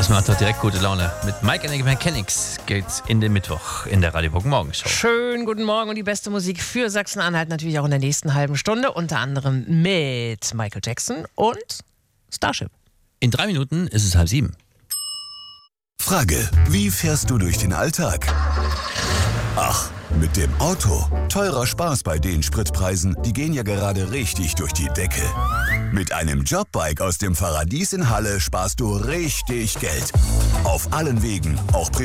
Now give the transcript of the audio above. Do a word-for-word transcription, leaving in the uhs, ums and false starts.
Das macht doch direkt gute Laune. Mit Mike and the Mechanics geht's in den Mittwoch in der Radio Bock Morgenshow. Schönen guten Morgen und die beste Musik für Sachsen-Anhalt natürlich auch in der nächsten halben Stunde. Unter anderem mit Michael Jackson und Starship. In drei Minuten ist es halb sieben. Frage: Wie fährst du durch den Alltag? Ach, mit dem Auto. Teurer Spaß bei den Spritpreisen, die gehen ja gerade richtig durch die Decke. Mit einem Jobbike aus dem Paradies in Halle sparst du richtig Geld. Auf allen Wegen, auch privat.